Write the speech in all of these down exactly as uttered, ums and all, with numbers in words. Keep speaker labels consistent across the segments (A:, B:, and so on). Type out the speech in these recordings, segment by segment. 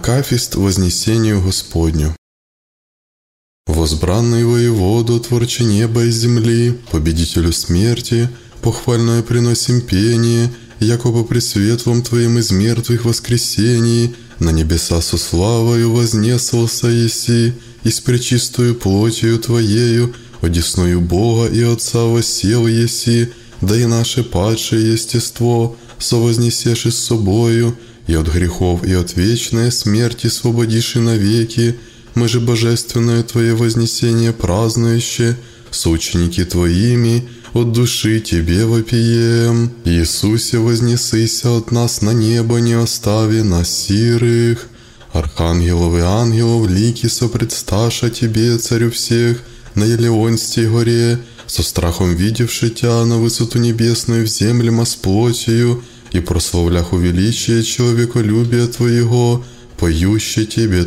A: Акафист вознесению Господню. Возбранный воеводу, творче неба и земли, победителю смерти, похвальное приносим пение, якобы при светлом Твоим из мертвых воскресении, на небеса со славою вознесался еси, и с пречистою плотью Твоею, одесную Бога и Отца воссел еси, да и наше падшее естество совознесешь с собою, и от грехов, и от вечной смерти свободишь и навеки. Мы же божественное Твое вознесение празднующе, соученики Твоими, от души Тебе вопием. Иисусе, вознесыся от нас на небо, не остави нас сирых. Архангелов и ангелов лики сопредсташа Тебе, Царю всех, на Елеонстей горе, со страхом видевши Тя на высоту небесную в земле с плотью, и прославлях увеличие человеколюбия Твоего, поюще Тебе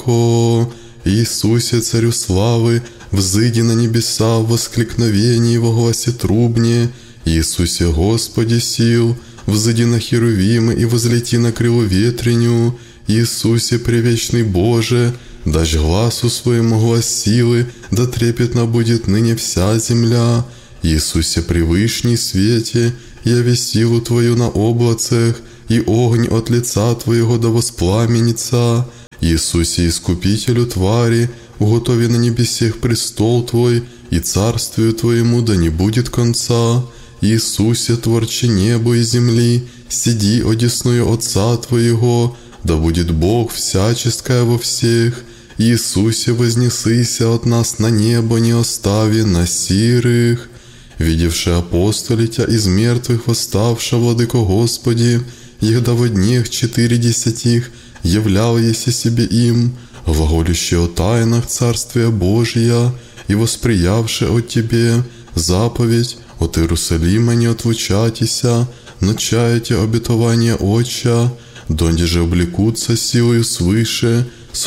A: тако. Иисусе, Царю славы, взыди на небеса в воскликновении во гласе трубне. Иисусе, Господи сил, взыди на херувимы и возлети на крыло ветреню. Иисусе, превечный Боже, дашь гласу своему глас силы, да трепетно будет ныне вся земля. Иисусе, превышний свете, яви силу Твою на облацах, и огонь от лица Твоего да воспламенится. Иисусе, Искупителю твари, уготови на небесех престол Твой, и царствию Твоему да не будет конца. Иисусе, творче небо и земли, сиди одесную Отца Твоего, да будет Бог всяческое во всех. Иисусе, вознесыся от нас на небо, не остави нас сирых. Видевши апостоли Тя из мертвых восставша, Владыко Господи, егда во днях четыредесятих являл еси себе им, глаголюще о тайнах Царствия Божия, и восприявши от Тебе заповедь от Иерусалима не отлучатися, но чаете обетование Отча, донде же облекутся силою свыше,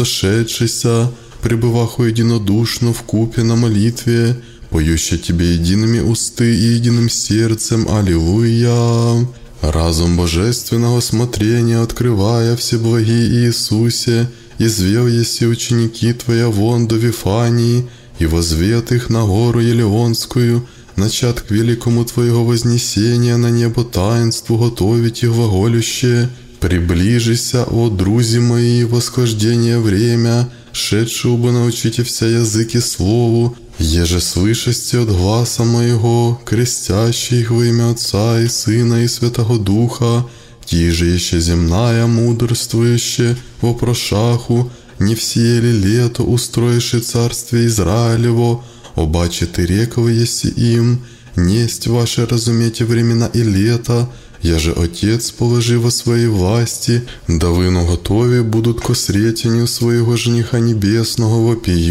A: сошедшися, пребываху единодушно в купе на молитве, поюще Тебе едиными усты и единым сердцем. Аллилуйя! Разум божественного смотрения открывая всеблагий Иисусе, извел еси ученики Твоя вон до Вифании, и возвет их на гору Елеонскую, начат к великому Твоего вознесения на небо таинству готовить и глаголюще. Приближися, о друзі мои, восхождение время, шедшего бы научите вся языки слову, еже слышасте от гласа моего, крестящих во имя Отца и Сына и Святого Духа, тиже еще земная мудрствующе вопрошаху, не все ли лето устроиши царствие Израилево, обаче рековы еси им, несть ваше разумете времена и лето, я же Отец положи во своей власти, да вы на готове будут ко сретению своего жениха небесного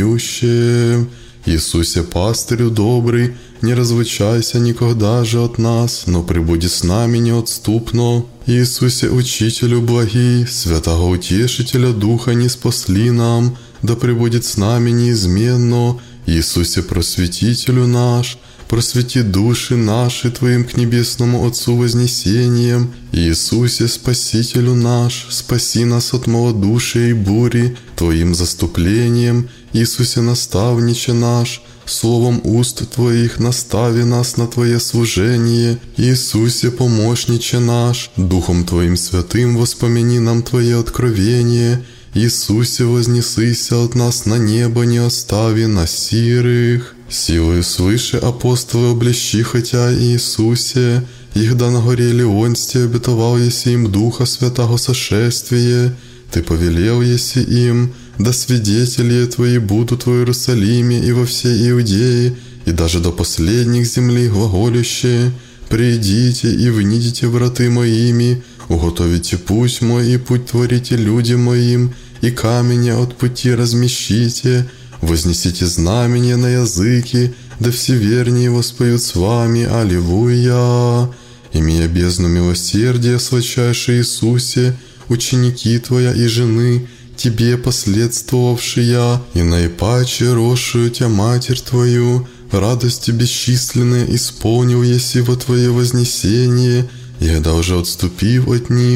A: вопиюще. Иисусе, пастырю добрый, не разлучайся никогда же от нас, но прибуди с нами неотступно. Иисусе, Учителю благий, Святого Утешителя Духа не спасли нам, да прибудет с нами неизменно. Иисусе, Просветителю наш, просвети души наши Твоим к небесному Отцу вознесением. Иисусе, Спасителю наш, спаси нас от малодушия и бури Твоим заступлением. Иисусе, наставниче наш, словом уст Твоих настави нас на Твое служение. Иисусе, помощниче наш, Духом Твоим святым воспомини нам Твое откровение. Иисусе, вознесыся от нас на небо, не остави нас сирых. Силою свыше апостолы облещи, хотя Иисусе, егда на горе Леонсте обетовал еси им Духа Святого сошествие, Ты повелел еси им, да свидетели Твои будут в Иерусалиме и во всей Иудее, и даже до последних земли глаголющие: «Придите и внидите враты моими, уготовите путь мой и путь творите людям моим, и камня от пути размещите, вознесите знамение на языки, да все вернее воспоют с вами. Аллилуйя! Имея бездну милосердия, сладчайший Иисусе, ученики Твоя и жены, Тебе последствовавшия, и наипаче росшую Тя Матерь Твою, радости бесчисленные исполнил еси во Твое вознесение, и когда уже отступив от них,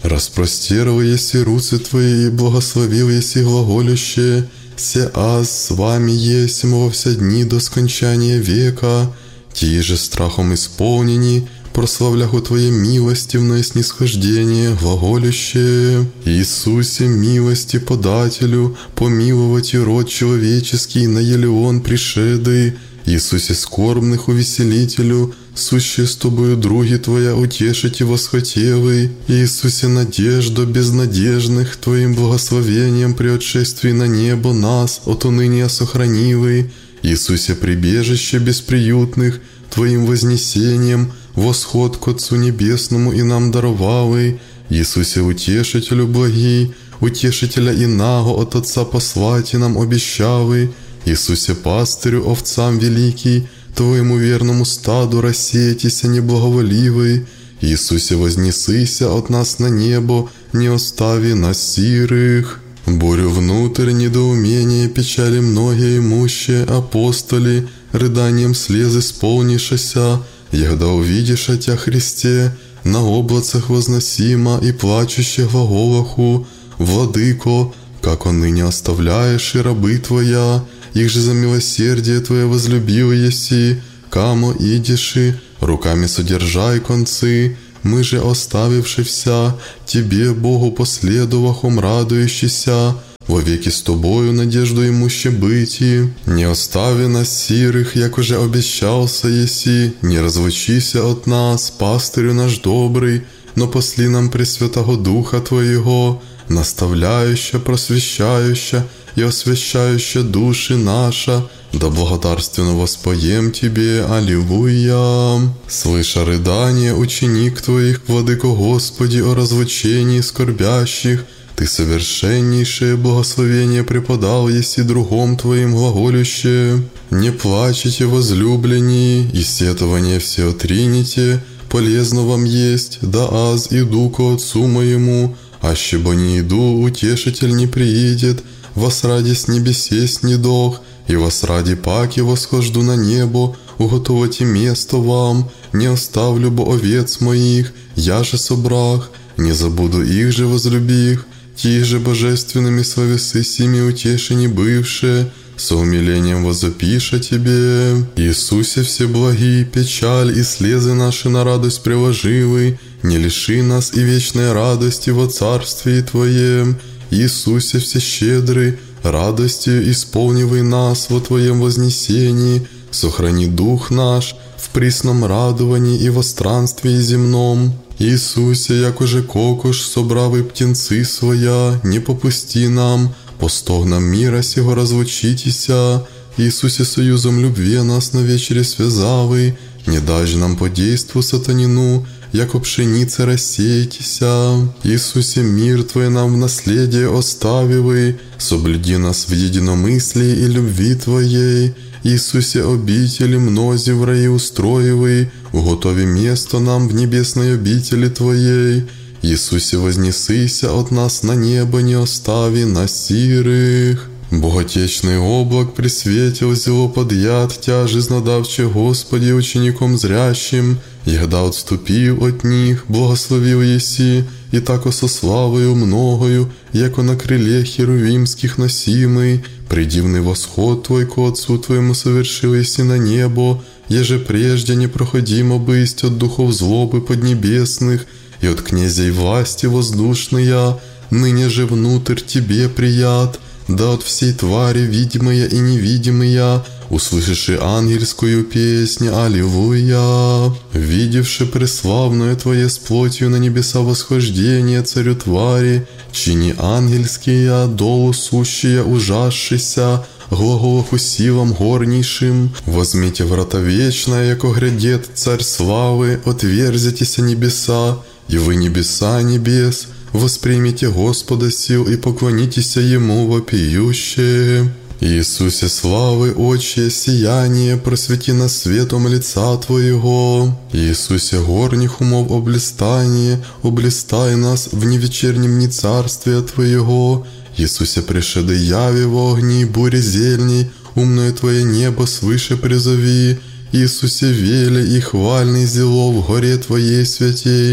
A: Распростерл еси руцы Твои и благословил еси глаголюще, «Се аз с вами есмь во все дни до скончания века, ти же страхом исполнени, прославляху Твоей милостивное снисхождение, глаголюще, Иисусе, милости подателю, помиловать и род человеческий, на елеон пришедый, Иисусе скорбных увеселителю, сущие с Тобою други Твоя утешить и восхотевый, Иисусе надежду безнадежных, Твоим благословением при отшествии на небо нас от уныния сохранивый, Иисусе прибежище бесприютных, Твоим вознесением восход к Отцу Небесному и нам даровавый, Иисусе утешителю благий, утешителя инаго от Отца послати нам обещавый, Иисусе пастырю овцам великий, Твоему верному стаду рассейтеся неблаговоливый, Иисусе вознесыся от нас на небо, не остави нас сирых. Бурю внутрь недоумения, печали многие имущие апостоли, рыданием слез исполнишася, егда увидишь Тя, Христе, на облацах возносима и плачущих глаголаху, Владыко, как он ныне оставляешь и рабы Твоя, их же за милосердие Твое возлюбил еси, камо идиши, руками содержай концы, мы же оставивши вся, Тебе, Богу последовахом радующийся, вовеки с Тобою надежду имуще быти, не остави нас сирых, як уже обещался еси, не разлучися от нас, пастырю наш добрый, но посли нам Пресвятого Духа Твоего, наставляюща, просвещающа и освящающа души наша, да благодарственно воспоем Тебе, Аллилуйя. Слыша рыдание ученик Твоих, Владыко Господи, о разлучении скорбящих, Ты совершеннейшее благословение преподал еси другом Твоим глаголюще. Не плачете, возлюбленные, и сетование все отрините, полезно вам есть, да аз иду ко Отцу моему, аще бо не иду, утешитель не приидет, вас ради с небесе снедох, и вас ради паки восхожду на небо, уготовите место вам, не оставлю бо овец моих, я же собрах, не забуду их же возлюбих, ти же божественными словесы сими утешени бывшие, со умилением возопиша Тебе. Иисусе всеблагий, печаль и слезы наши на радость приложивый, не лиши нас и вечной радости во Царствии Твоем. Иисусе всещедрый, радостью исполнивай нас во Твоем вознесении, сохрани дух наш в присном радовании и во странствии земном. Иисусе, як уже кокуш, собравый птенцы своя, не попусти нам, по стогнам мира сего разлучитеся. Иисусе союзом любви нас на вечере связавый, не даж нам по действу сатанину, яко пшеница рассейтеся. Иисусе, мир Твой нам в наследие оставивый, соблюди нас в единомыслии и любви Твоей. Иисусе, обители мнози в раю устроивый, уготови место нам в небесной обители Твоей. Иисусе, вознесыся от нас на небо, не остави нас сирых. Боготечный облак присветил зело подъят Тя, жизнодавче Господи, учеником зрящим, егда отступив от них, благословил еси, и тако со славою многою, яко на крыле херувимских носимый, придивный восход Твой к Отцу Твоему совершил еси на небо, еже прежде непроходимо бысть от духов злобы поднебесных и от князей власти воздушные, ныне же внутрь Тебе прият, да от всей твари видимая и невидимая, услышиши ангельскую песнь «Аллилуйя». Видевши преславное Твое с плотью на небеса восхождение царю твари, чини ангельские, долу сущие ужасшися, глаголах усилом горнейшим, возьмите врата вечная, яко грядет царь славы, отверзитеся небеса, и вы небеса небес, воспримите Господа сил и поклонитесь Ему вопиющие. Иисусе славы, очие сияние, просвети нас светом лица Твоего. Иисусе горних умов облистание, облистай нас в невечернем не царствие Твоего. Иисусе пришеды яви в огни, буре зельней, умное Твое небо свыше призови. Иисусе вели и хвальный зело в горе Твоей святей,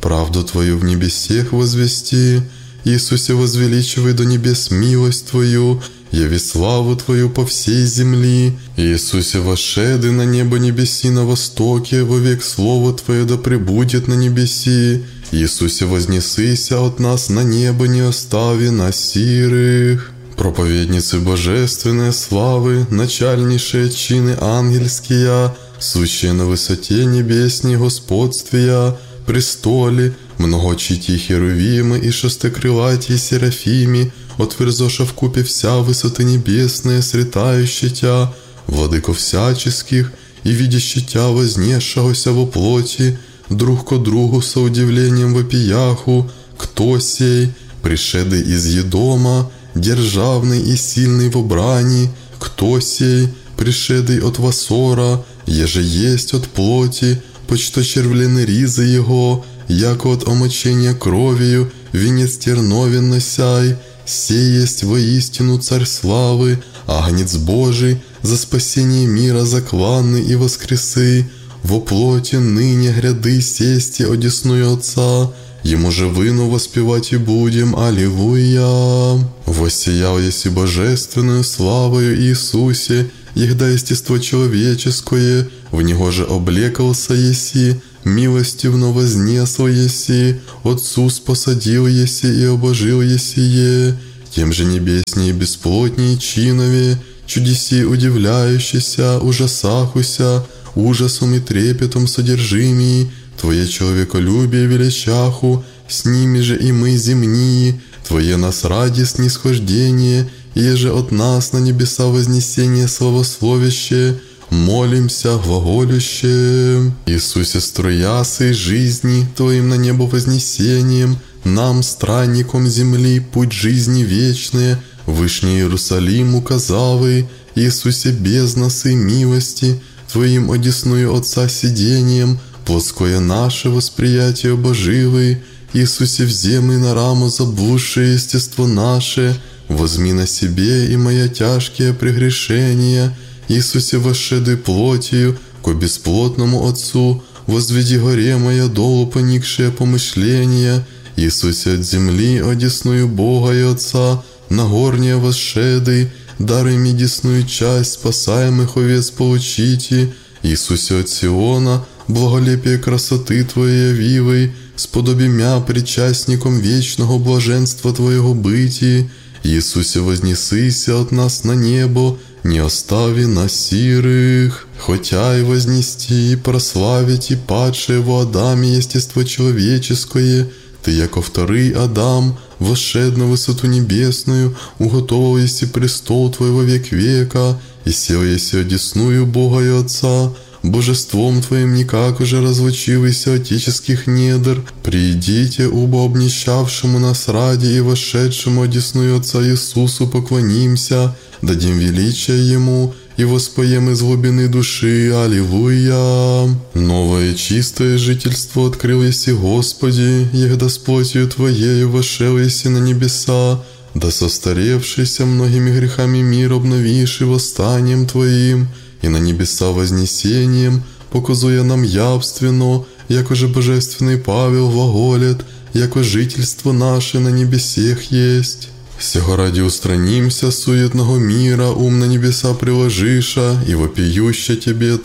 A: правду Твою в небесех возвести. Иисусе, возвеличивай до небес милость Твою, яви славу Твою по всей земли. Иисусе, вошеды на небо небеси на востоке, вовек Слово Твое да пребудет на небеси. Иисусе, вознесися от нас на небо, не остави нас сирых. Проповедницы божественной славы, начальнейшие чины ангельские, сущие на высоте небесней господствия, престоле, многочити херувимы и шестикрылатии серафими, отверзоша вкупе вся высоты небесные, сретающие Тя, владыко всяческих, и видящий Тя вознесшегося во плоти, друг ко другу со удивлением вопияху, кто сей, пришедый из Едома, державный и сильный в брани, кто сей, пришедый от Васора, еже есть от плоти, почто червлены ризы его, яко от омочения кровью, венец терновен носяй, сей есть воистину царь славы, агнец Божий, за спасение мира закланный и воскресы, во плоти ныне гряды сести одесную Отца, Ему же выну воспевать и будем, аллилуйя. Воссиял еси божественную славою Иисусе, егда естество человеческое, в Него же облекался еси, милостивно вознесло еси, Отцу спосадил еси и обожил есие, тем же небеснее и бесплотнее чинове, чудеси удивляющийся, ужасахуся, ужасом и трепетом содержимии, Твое человеколюбие величаху, с ними же и мы земные, Твое нас ради снисхождение, еже от нас на небеса вознесение славословящее, молимся глаголюще. Иисусе, строясый жизни Твоим на небо вознесением, нам, странником земли, путь жизни вечные, Вышний Иерусалим указавый, Иисусе, без нас и милости, Твоим одесную Отца сидением, плотское наше восприятие боживый, Иисусе, вземы на раму заблудшее естество наше, возьми на себе и моя тяжкие прегрешения, Иисусе, вошедый плотью ко бесплотному Отцу, возведи горе моя долу поникшее помышления, Иисусе, от земли одесную Бога и Отца, на горнее восшедый, даруй мне десную часть спасаемых овец получите, Иисусе, от Сиона, благолепие красоты Твоей явивой, сподоби мя причастником вечного блаженства Твоего бытия, Иисусе, вознесися от нас на небо, не остави нас сирых, хотя и вознести, и прославить, и падшее во Адаме естество человеческое, Ты, яко вторый Адам, вошед на высоту небесную, уготовал еси престол Твой во век века, и сел еси одесную Бога и Отца, Божеством Твоим никак уже разлучивайся отеческих недр, придите, убо обнищавшему нас ради и вошедшему одесную Отца Иисусу поклонимся, дадим величие Ему и воспоем из глубины души, аллилуйя. Новое чистое жительство открыл еси Господи, егда с плотью Твоею вошел еси на небеса, да состаревшийся многими грехами мир обновивший восстанием Твоим, и на небеса вознесением, показуя нам явственно, яко же божественный Павел глаголет, яко жительство наше на небесех есть. Сего ради устранимся суетного мира, ум на небеса приложиша, и вопиюща Тебе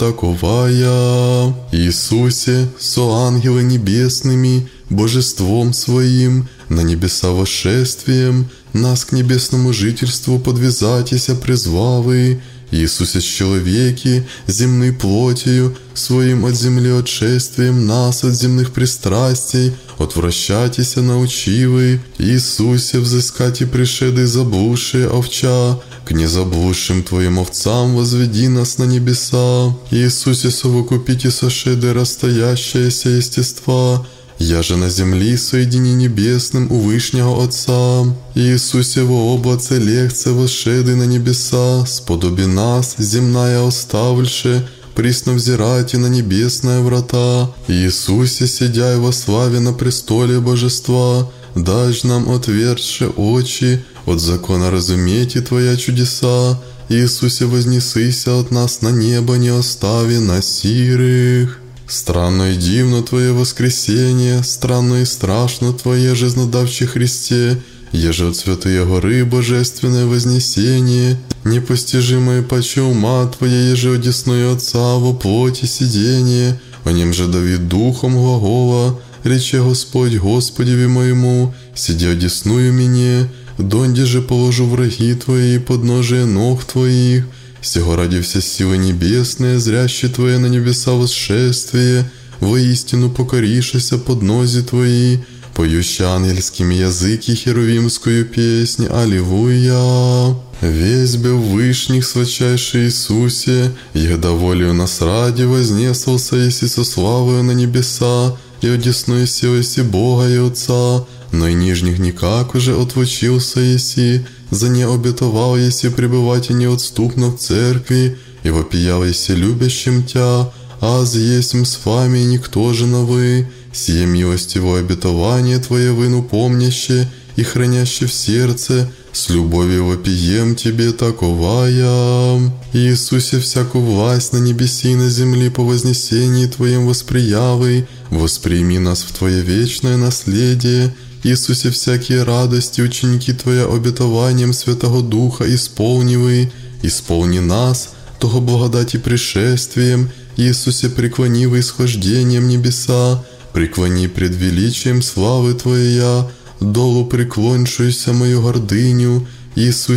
A: таковая. Иисусе, со ангелы небесными, божеством Своим, на небеса восшествием, нас к небесному жительству подвязатися призвавы, Иисусе, с человеки, земной плотью, Своим от земли отшествием нас от земных пристрастий, отвращатися научивый, Иисусе, взыскать и пришедый заблудшие овча, к незаблудшим Твоим овцам возведи нас на небеса, Иисусе, совокупите сошеды расстоящееся естества, я же на земли соедини небесным у Вышнего Отца. Иисусе, во облаце легце восшеды на небеса, сподоби нас, земная оставльше, присно взирайте на небесные врата. Иисусе, сидяй во славе на престоле божества, дашь нам отвергши очи, от закона разумейте Твоя чудеса. Иисусе, вознесися от нас на небо, не остави нас сирых. Странно и дивно Твое воскресение, странно и страшно Твое жизнодавче Христе, еже от святые горы божественное вознесение, непостижимое паче ума Твое, еже одесную Отца во плоти сидение, о нем же Давид духом глагола, рече Господь Господеве моему, сиди одесную мне, донде же положу враги Твои подножие ног Твоих, сего ради все силы небесные, зрящие Твои на небеса восшествие, воистину покоришься под нози Твои, поющие ангельскими языки херувимскую песнь, аллилуйя. Весь бы вышних святчайший Иисусе, егда волею нас ради вознесался, еси со славою на небеса, и одесную силоси Бога и Отца, но и нижних никак уже отвучился еси, за не обетовал еси пребывать и неотступно в церкви, и вопиял еси любящим Тя, аз есмь с вами, никто же на вы, сие милостивое обетование Твое выну помняще и храняще в сердце, с любовью вопием Тебе таковая. Иисусе всякую власть на небеси и на земли по вознесении Твоем восприявый, восприми нас в Твое вечное наследие. Иисусе всякие радости, ученики Твоя обетованием Святого Духа исполнивай, исполни нас, того благодати пришествием, Иисусе преклони восхождением небеса, преклони пред величием славы Твоя, долу преклоншуюся мою гордыню, Иисусе